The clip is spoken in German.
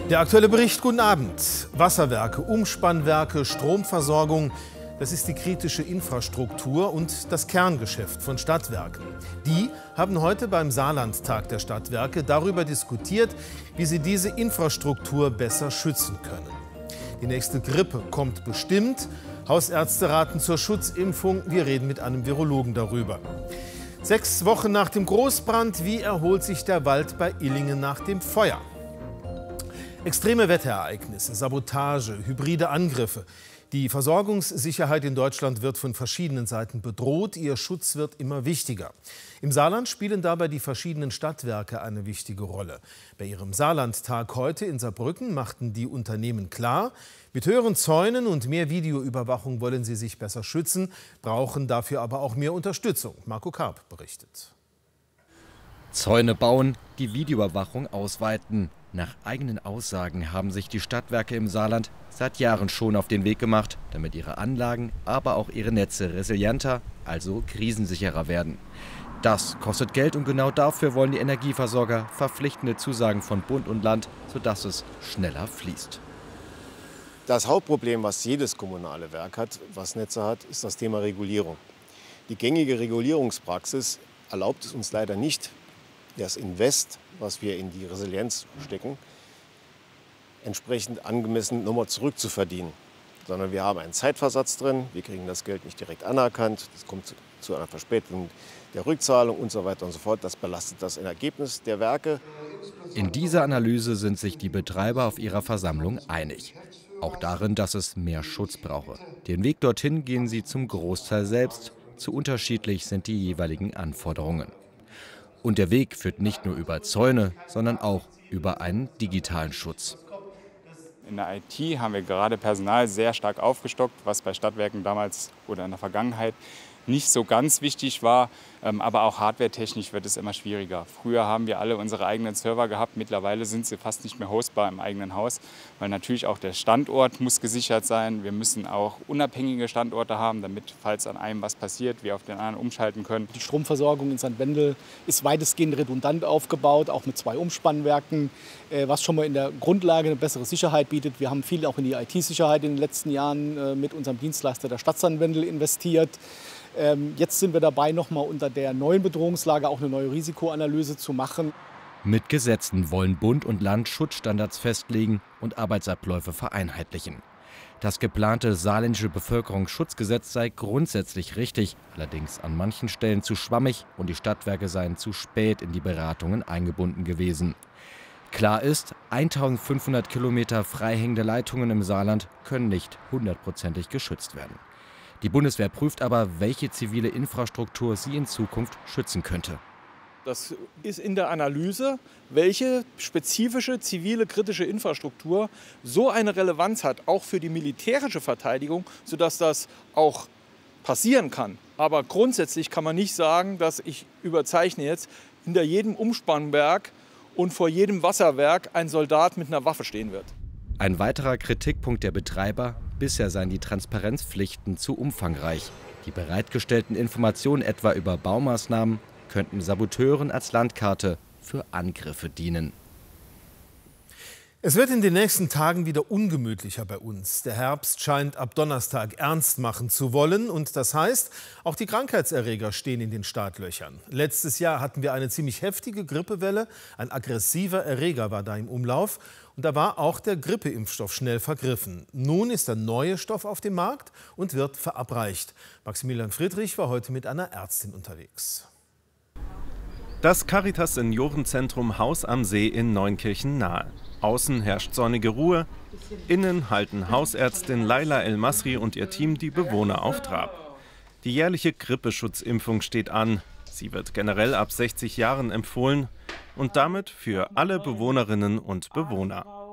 Der aktuelle Bericht, guten Abend. Wasserwerke, Umspannwerke, Stromversorgung, das ist die kritische Infrastruktur und das Kerngeschäft von Stadtwerken. Die haben heute beim Saarlandtag der Stadtwerke darüber diskutiert, wie sie diese Infrastruktur besser schützen können. Die nächste Grippe kommt bestimmt. Hausärzte raten zur Schutzimpfung. Wir reden mit einem Virologen darüber. 6 Wochen nach dem Großbrand, wie erholt sich der Wald bei Illingen nach dem Feuer? Extreme Wetterereignisse, Sabotage, hybride Angriffe. Die Versorgungssicherheit in Deutschland wird von verschiedenen Seiten bedroht. Ihr Schutz wird immer wichtiger. Im Saarland spielen dabei die verschiedenen Stadtwerke eine wichtige Rolle. Bei ihrem Saarlandtag heute in Saarbrücken machten die Unternehmen klar, mit höheren Zäunen und mehr Videoüberwachung wollen sie sich besser schützen, brauchen dafür aber auch mehr Unterstützung. Marco Karp berichtet. Zäune bauen, die Videoüberwachung ausweiten. Nach eigenen Aussagen haben sich die Stadtwerke im Saarland seit Jahren schon auf den Weg gemacht, damit ihre Anlagen, aber auch ihre Netze resilienter, also krisensicherer werden. Das kostet Geld und genau dafür wollen die Energieversorger verpflichtende Zusagen von Bund und Land, sodass es schneller fließt. Das Hauptproblem, was jedes kommunale Werk hat, was Netze hat, ist das Thema Regulierung. Die gängige Regulierungspraxis erlaubt es uns leider nicht, das Invest, was wir in die Resilienz stecken, entsprechend angemessen nochmal zurückzuverdienen. Sondern wir haben einen Zeitversatz drin, wir kriegen das Geld nicht direkt anerkannt, es kommt zu einer Verspätung der Rückzahlung und so weiter und so fort. Das belastet das Ergebnis der Werke. In dieser Analyse sind sich die Betreiber auf ihrer Versammlung einig. Auch darin, dass es mehr Schutz brauche. Den Weg dorthin gehen sie zum Großteil selbst. Zu unterschiedlich sind die jeweiligen Anforderungen. Und der Weg führt nicht nur über Zäune, sondern auch über einen digitalen Schutz. In der IT haben wir gerade Personal sehr stark aufgestockt, was bei Stadtwerken damals oder in der Vergangenheit nicht so ganz wichtig war. Aber auch hardwaretechnisch wird es immer schwieriger. Früher haben wir alle unsere eigenen Server gehabt. Mittlerweile sind sie fast nicht mehr hostbar im eigenen Haus, weil natürlich auch der Standort muss gesichert sein. Wir müssen auch unabhängige Standorte haben, damit, falls an einem was passiert, wir auf den anderen umschalten können. Die Stromversorgung in St. Wendel ist weitestgehend redundant aufgebaut, auch mit 2 Umspannwerken, was schon mal in der Grundlage eine bessere Sicherheit bietet. Wir haben viel auch in die IT-Sicherheit in den letzten Jahren mit unserem Dienstleister der Stadt St. Wendel investiert. Jetzt sind wir dabei, nochmal unter der neuen Bedrohungslage auch eine neue Risikoanalyse zu machen. Mit Gesetzen wollen Bund und Land Schutzstandards festlegen und Arbeitsabläufe vereinheitlichen. Das geplante saarländische Bevölkerungsschutzgesetz sei grundsätzlich richtig, allerdings an manchen Stellen zu schwammig und die Stadtwerke seien zu spät in die Beratungen eingebunden gewesen. Klar ist, 1500 Kilometer freihängende Leitungen im Saarland können nicht 100%ig geschützt werden. Die Bundeswehr prüft aber, welche zivile Infrastruktur sie in Zukunft schützen könnte. Das ist in der Analyse, welche spezifische zivile kritische Infrastruktur so eine Relevanz hat, auch für die militärische Verteidigung, sodass das auch passieren kann. Aber grundsätzlich kann man nicht sagen, dass ich überzeichne jetzt, hinter jedem Umspannwerk und vor jedem Wasserwerk ein Soldat mit einer Waffe stehen wird. Ein weiterer Kritikpunkt der Betreiber: Bisher seien die Transparenzpflichten zu umfangreich. Die bereitgestellten Informationen etwa über Baumaßnahmen könnten Saboteuren als Landkarte für Angriffe dienen. Es wird in den nächsten Tagen wieder ungemütlicher bei uns. Der Herbst scheint ab Donnerstag ernst machen zu wollen. Und das heißt, auch die Krankheitserreger stehen in den Startlöchern. Letztes Jahr hatten wir eine ziemlich heftige Grippewelle. Ein aggressiver Erreger war da im Umlauf. Und da war auch der Grippeimpfstoff schnell vergriffen. Nun ist der neue Stoff auf dem Markt und wird verabreicht. Maximilian Friedrich war heute mit einer Ärztin unterwegs. Das Caritas-Seniorenzentrum Haus am See in Neunkirchen nahe. Außen herrscht sonnige Ruhe, innen halten Hausärztin Laila El-Masri und ihr Team die Bewohner auf Trab. Die jährliche Grippeschutzimpfung steht an. Sie wird generell ab 60 Jahren empfohlen und damit für alle Bewohnerinnen und Bewohner.